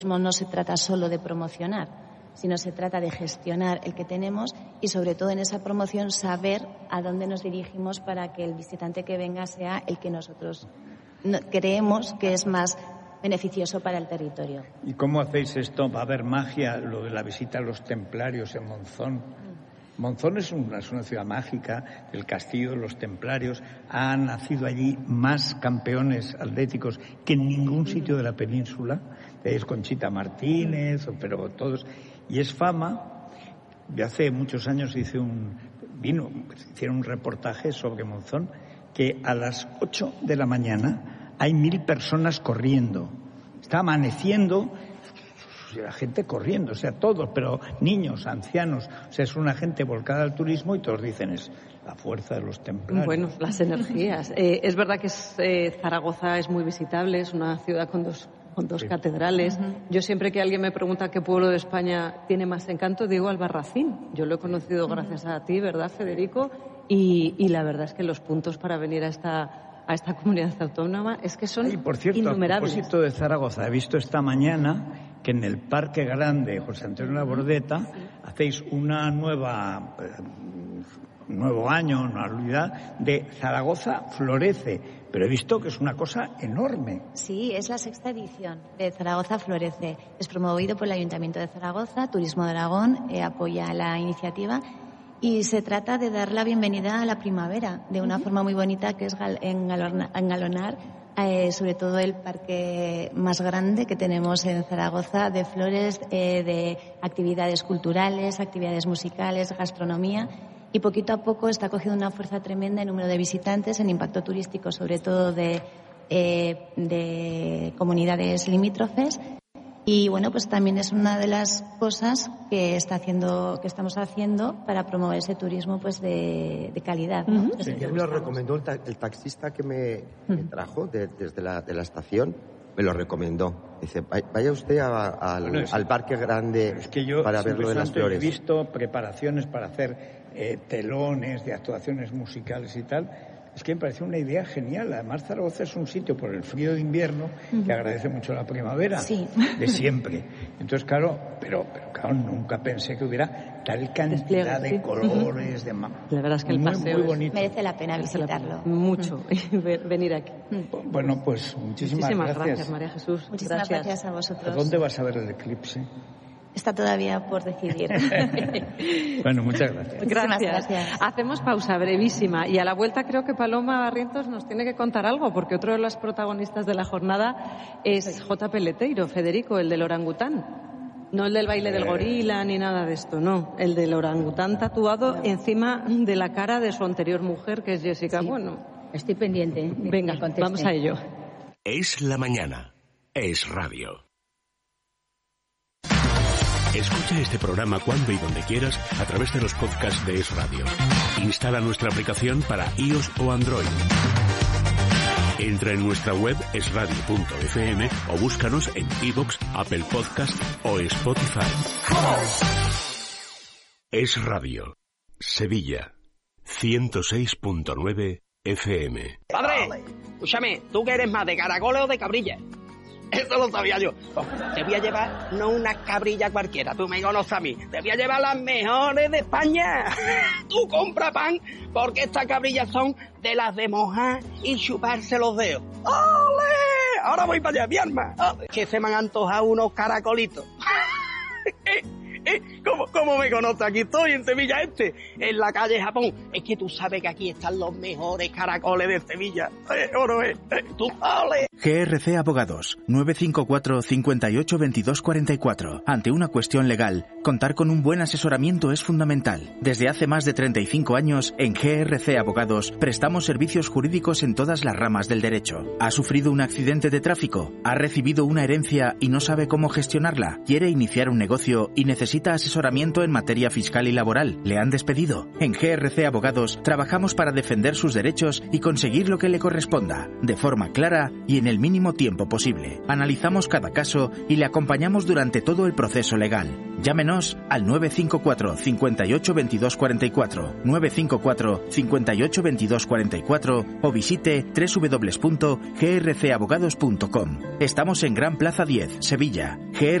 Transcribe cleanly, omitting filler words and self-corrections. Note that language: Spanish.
no se trata solo de promocionar, sino se trata de gestionar el que tenemos y, sobre todo, en esa promoción saber a dónde nos dirigimos para que el visitante que venga sea el que nosotros creemos que es más beneficioso para el territorio. ¿Y cómo hacéis esto? ¿Va a haber magia, lo de la visita a los templarios en Monzón? Monzón es una ciudad mágica, el castillo de los templarios. Han nacido allí más campeones atléticos que en ningún sitio de la península. Es Conchita Martínez, pero todos. Y es fama. De hace muchos años hicieron un reportaje sobre Monzón, que a las 8 de la mañana hay 1.000 personas corriendo. Está amaneciendo, la gente corriendo, o sea, todos, pero niños, ancianos, o sea, es una gente volcada al turismo y todos dicen es la fuerza de los templarios. Bueno, las energías. Es verdad que Zaragoza es muy visitable, es una ciudad con dos catedrales. Yo siempre que alguien me pregunta qué pueblo de España tiene más encanto, digo Albarracín. Yo lo he conocido gracias a ti, ¿verdad, Federico? Y la verdad es que los puntos para venir a esta comunidad autónoma es que son por cierto, innumerables. A propósito de Zaragoza, he visto esta mañana que en el Parque Grande José Antonio Labordeta hacéis una nuevo año, una Navidad de Zaragoza Florece, pero he visto que es una cosa enorme. Sí, es la 6ª edición de Zaragoza Florece. Es promovido por el Ayuntamiento de Zaragoza, Turismo de Aragón apoya la iniciativa y se trata de dar la bienvenida a la primavera de una forma muy bonita, que es engalonar sobre todo el parque más grande que tenemos en Zaragoza, de flores, de actividades culturales, actividades musicales, gastronomía, y poquito a poco está cogiendo una fuerza tremenda en número de visitantes, en impacto turístico, sobre todo de comunidades limítrofes. Y bueno, pues también es una de las cosas que estamos haciendo para promover ese turismo pues de calidad, ¿no? Sí. Me lo recomendó el taxista que me trajo desde la estación, me lo recomendó. Dice, vaya usted al Parque Grande para ver lo de las flores. He visto preparaciones para hacer telones de actuaciones musicales y tal. Es que me pareció una idea genial. Además, Zaragoza es un sitio por el frío de invierno que agradece mucho la primavera, de siempre. Entonces, claro, pero claro, nunca pensé que hubiera tal cantidad de colores, de la verdad es que el paseo muy bonito. Merece la pena visitarlo. Mucho, venir aquí. Bueno, pues muchísimas gracias, María Jesús. Muchísimas gracias a vosotros. ¿A dónde vas a ver el eclipse? Está todavía por decidir. Bueno, muchas gracias. Gracias. Hacemos pausa brevísima y a la vuelta creo que Paloma Barrientos nos tiene que contar algo, porque otro de los protagonistas de la jornada es J. Peleteiro, Federico, el del orangután. No el del baile del gorila ni nada de esto, no. El del orangután tatuado encima de la cara de su anterior mujer, que es Jessica. Sí. Bueno, estoy pendiente. Venga, vamos a ello. Es la mañana. Es radio. Escucha este programa cuando y donde quieras a través de los podcasts de Es Radio. Instala nuestra aplicación para iOS o Android. Entra en nuestra web esradio.fm o búscanos en iVoox, Apple Podcast o Spotify. Es Radio. Sevilla. 106.9 FM. Padre, escúchame, ¿tú que eres más de caracoles o de cabrilla? Eso lo sabía yo. Te voy a llevar no una cabrilla cualquiera, tú me conoces a mí. Te voy a llevar las mejores de España. Tú compra pan, porque estas cabrillas son de las de mojar y chuparse los dedos. ¡Ole! Ahora voy para allá, mi alma. Que se me han antojado unos caracolitos. ¿Cómo me conoces? Aquí estoy, en Sevilla en la calle Japón. Es que tú sabes que aquí están los mejores caracoles de Sevilla. Tú, ole. GRC Abogados, 954 58 22 44. Ante una cuestión legal, contar con un buen asesoramiento es fundamental. Desde hace más de 35 años, en GRC Abogados, prestamos servicios jurídicos en todas las ramas del derecho. ¿Ha sufrido un accidente de tráfico? ¿Ha recibido una herencia y no sabe cómo gestionarla? ¿Quiere iniciar un negocio y necesita asesoramiento en materia fiscal y laboral? ¿Le han despedido? En GRC Abogados trabajamos para defender sus derechos y conseguir lo que le corresponda, de forma clara y en el mínimo tiempo posible. Analizamos cada caso y le acompañamos durante todo el proceso legal. Llámenos al 954 58 22 44, 954 58 22 44 o visite www.grcabogados.com. Estamos en Gran Plaza 10, Sevilla.